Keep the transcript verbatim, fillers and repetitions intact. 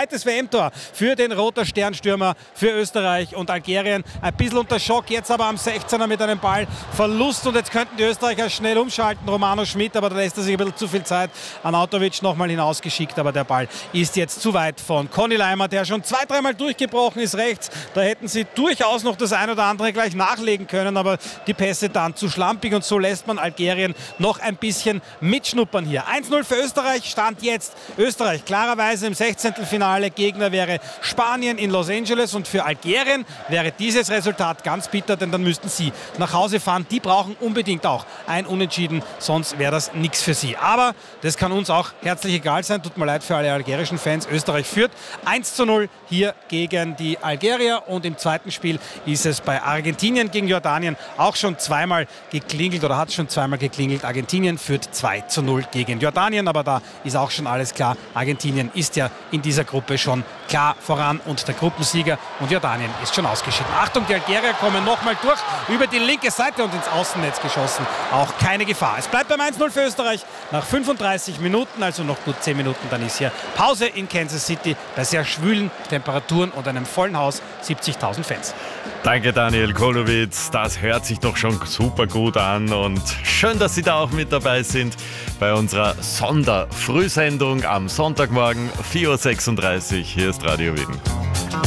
Zweites W M-Tor für den Roter Sternstürmer, für Österreich und Algerien. Ein bisschen unter Schock, jetzt aber am sechzehner mit einem Ballverlust. Und jetzt könnten die Österreicher schnell umschalten. Romano Schmidt, aber da lässt er sich ein bisschen zu viel Zeit. Arnautovic nochmal hinausgeschickt, aber der Ball ist jetzt zu weit von Conny Leimer, der schon zwei, dreimal durchgebrochen ist rechts. Da hätten sie durchaus noch das ein oder andere gleich nachlegen können, aber die Pässe dann zu schlampig und so lässt man Algerien noch ein bisschen mitschnuppern hier. eins null für Österreich, Stand jetzt Österreich klarerweise im Sechzehntelfinale. Gegner wäre Spanien in Los Angeles und für Algerien wäre dieses Resultat ganz bitter, denn dann müssten sie nach Hause fahren. Die brauchen unbedingt auch ein Unentschieden, sonst wäre das nichts für sie. Aber das kann uns auch herzlich egal sein. Tut mir leid für alle algerischen Fans. Österreich führt eins zu null hier gegen die Algerier und im zweiten Spiel ist es bei Argentinien gegen Jordanien auch schon zweimal geklingelt oder hat schon zweimal geklingelt. Argentinien führt zwei zu null gegen Jordanien, aber da ist auch schon alles klar. Argentinien ist ja in dieser Gruppe schon klar voran und der Gruppensieger und Jordanien ist schon ausgeschieden. Achtung, die Algerier kommen nochmal durch über die linke Seite und ins Außennetz geschossen. Auch keine Gefahr. Es bleibt beim eins null für Österreich nach fünfunddreißig Minuten, also noch gut zehn Minuten. Dann ist hier Pause in Kansas City bei sehr schwülen Temperaturen und einem vollen Haus, siebzigtausend Fans. Danke Daniel Kolowitz, das hört sich doch schon super gut an und schön, dass Sie da auch mit dabei sind bei unserer Sonderfrühsendung am Sonntagmorgen vier Uhr sechsunddreißig. Hier ist Radio Wien.